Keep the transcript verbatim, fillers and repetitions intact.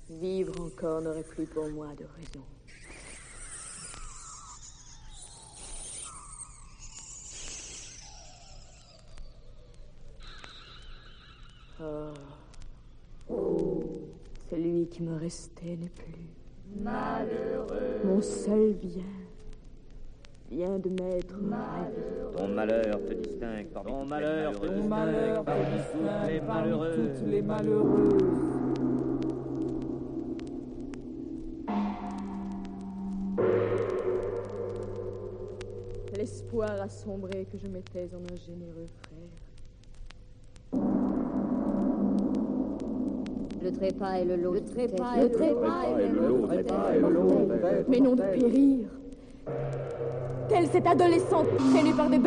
Vivre encore n'aurait plus pour moi de raison. Oh. Celui qui me restait n'est plus. Malheureux. Mon seul bien vient de m'être Malheureux. Ton malheur te distingue parmi Ton toutes malheur, les ton malheureuses. malheur, Parmi te toutes distingue les parmi malheureuses. toutes les malheureuses. L'espoir assombré que je mettais en un généreux frère. Le trépas et le lot. Le trépas Le et le trépas lot. et le lot. Le trépas et le lot. Mais non de périr. Telle cette adolescente traînée par des